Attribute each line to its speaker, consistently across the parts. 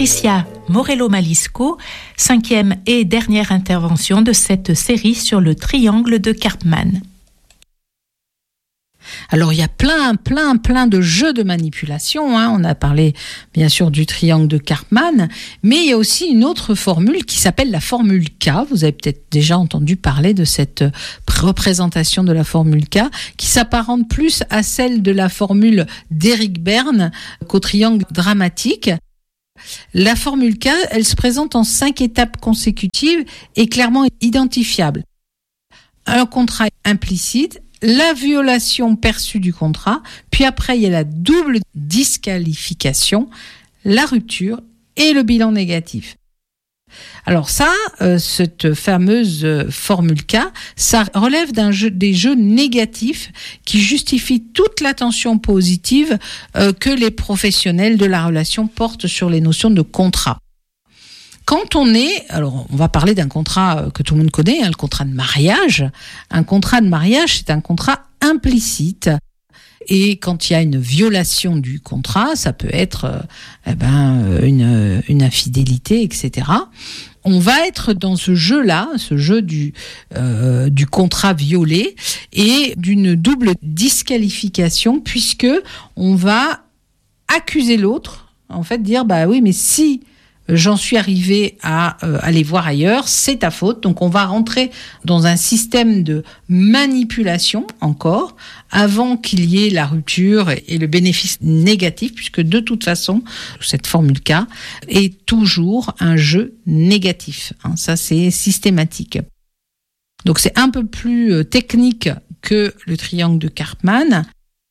Speaker 1: Patricia Morello-Malisco, 5e et dernière intervention de cette série sur le triangle de Karpman.
Speaker 2: Alors il y a plein de jeux de manipulation, hein. On a parlé bien sûr du triangle de Karpman, mais il y a aussi une autre formule qui s'appelle la formule K. Vous avez peut-être déjà entendu parler de cette représentation de la formule K, qui s'apparente plus à celle de la formule d'Eric Berne qu'au triangle dramatique. La formule K, elle se présente en 5 étapes consécutives et clairement identifiables. Un contrat implicite, la violation perçue du contrat, puis après il y a la double disqualification, la rupture et le bilan négatif. Alors ça, cette fameuse formule K, ça relève des jeux négatifs qui justifient toute l'attention positive que les professionnels de la relation portent sur les notions de contrat. Quand on va parler d'un contrat que tout le monde connaît, hein, le contrat de mariage. Un contrat de mariage, c'est un contrat implicite. Et quand il y a une violation du contrat, ça peut être une infidélité, etc. On va être dans ce jeu-là, ce jeu du contrat violé et d'une double disqualification, puisque on va accuser l'autre, en fait, dire oui, mais si j'en suis arrivé à aller voir ailleurs, c'est ta faute. Donc on va rentrer dans un système de manipulation encore, avant qu'il y ait la rupture et le bénéfice négatif, puisque de toute façon, cette formule K est toujours un jeu négatif. Hein, ça, c'est systématique. Donc c'est un peu plus technique que le triangle de Karpman.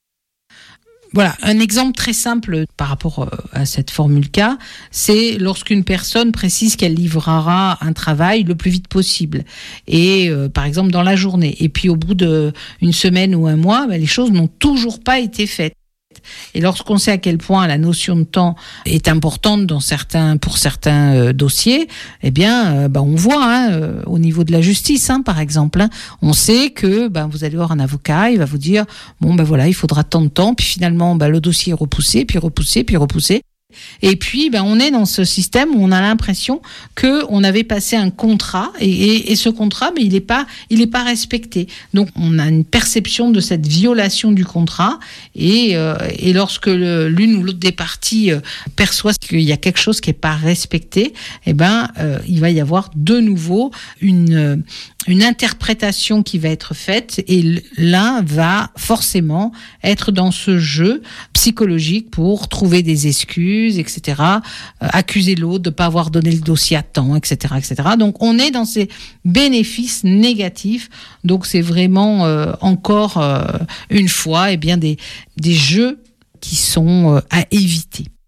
Speaker 2: Voilà, un exemple très simple par rapport à cette formule K, c'est lorsqu'une personne précise qu'elle livrera un travail le plus vite possible, et par exemple dans la journée, et puis au bout d'une semaine ou un mois, les choses n'ont toujours pas été faites. Et lorsqu'on sait à quel point la notion de temps est importante pour certains dossiers, on voit au niveau de la justice, par exemple, on sait que vous allez voir un avocat, il va vous dire il faudra tant de temps, puis finalement le dossier est repoussé, puis repoussé, puis repoussé. Et puis, on est dans ce système où on a l'impression que on avait passé un contrat et ce contrat, mais il est pas respecté. Donc, on a une perception de cette violation du contrat et lorsque l'une ou l'autre des parties perçoit qu'il y a quelque chose qui est pas respecté, il va y avoir de nouveau une interprétation qui va être faite et l'un va forcément être dans ce jeu psychologique pour trouver des excuses, etc., accuser l'autre de ne pas avoir donné le dossier à temps, etc., etc. Donc, on est dans ces bénéfices négatifs. Donc, c'est vraiment encore une fois des jeux qui sont à éviter.